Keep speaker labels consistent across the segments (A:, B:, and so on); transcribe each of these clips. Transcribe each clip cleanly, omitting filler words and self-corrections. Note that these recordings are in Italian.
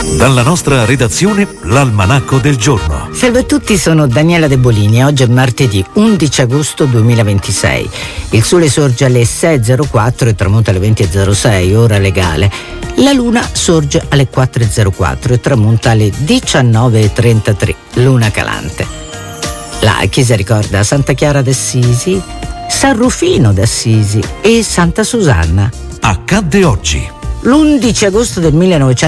A: Dalla nostra redazione, l'Almanacco del giorno.
B: Salve a tutti, sono Daniela De Bolini. Oggi è martedì 11 agosto 2026. Il sole sorge alle 6.04 e tramonta alle 20.06, ora legale. La luna sorge alle 4.04 e tramonta alle 19.33, luna calante. La chiesa ricorda Santa Chiara d'Assisi, San Rufino d'Assisi e Santa Susanna.
A: Accadde oggi.
B: L'11 agosto del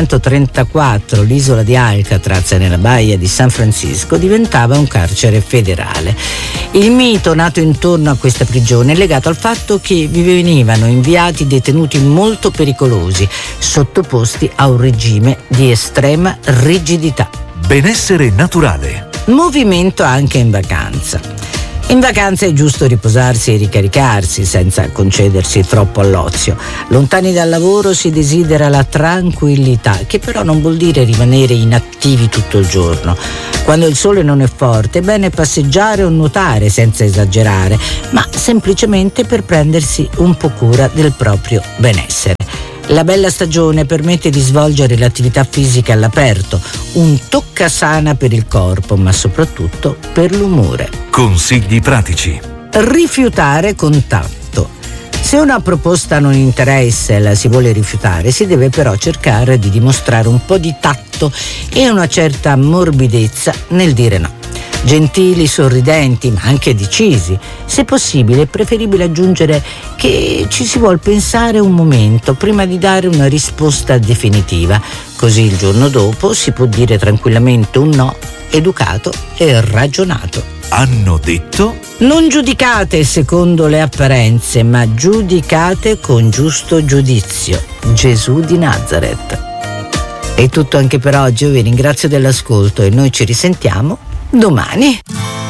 B: 1934 l'isola di Alcatraz nella baia di San Francisco diventava un carcere federale. Il mito nato intorno a questa prigione è legato al fatto che vi venivano inviati detenuti molto pericolosi, sottoposti a un regime di estrema rigidità.
A: Benessere naturale.
B: Movimento anche in vacanza. In vacanza è giusto riposarsi e ricaricarsi senza concedersi troppo all'ozio. Lontani dal lavoro si desidera la tranquillità, che però non vuol dire rimanere inattivi tutto il giorno. Quando il sole non è forte è bene passeggiare o nuotare senza esagerare, ma semplicemente per prendersi un po' cura del proprio benessere. La bella stagione permette di svolgere l'attività fisica all'aperto, un toccasana per il corpo, ma soprattutto per l'umore.
A: Consigli pratici.
B: Rifiutare contatto. Se una proposta non interessa e la si vuole rifiutare, si deve però cercare di dimostrare un po' di tatto e una certa morbidezza nel dire no. Gentili, sorridenti, ma anche decisi. Se possibile, è preferibile aggiungere che ci si vuol pensare un momento prima di dare una risposta definitiva. Così il giorno dopo si può dire tranquillamente un no educato e ragionato.
A: Hanno detto?
B: Non giudicate secondo le apparenze, ma giudicate con giusto giudizio. Gesù di Nazareth. È tutto anche per oggi, io vi ringrazio dell'ascolto e noi ci risentiamo domani.